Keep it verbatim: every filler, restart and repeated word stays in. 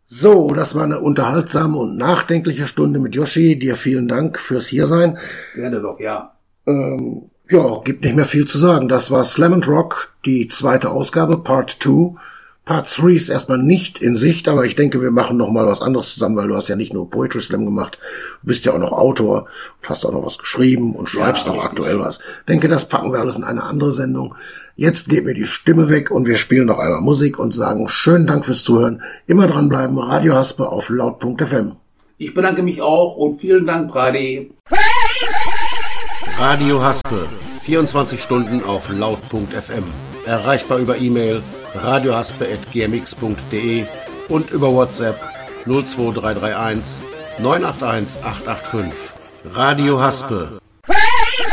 So, das war eine unterhaltsame und nachdenkliche Stunde mit Yoshi. Dir vielen Dank fürs Hiersein. Gerne doch, ja. Ähm, ja, gibt nicht mehr viel zu sagen. Das war Slam and Rock, die zweite Ausgabe, Part zwei. Part drei ist erstmal nicht in Sicht, aber ich denke, wir machen noch mal was anderes zusammen, weil du hast ja nicht nur Poetry Slam gemacht, du bist ja auch noch Autor und hast auch noch was geschrieben und schreibst ja, auch richtig. Aktuell was. Denke, das packen wir alles in eine andere Sendung. Jetzt geht mir die Stimme weg und wir spielen noch einmal Musik und sagen schönen Dank fürs Zuhören. Immer dranbleiben, Radio Haspe auf laut Punkt f m. Ich bedanke mich auch und vielen Dank, Brady. Radio Haspe, vierundzwanzig Stunden auf laut Punkt f m. Erreichbar über E-Mail radiohaspe at g m x punkt d e und über WhatsApp null zwei drei drei eins neun acht eins acht acht fünf. Radio Haspe.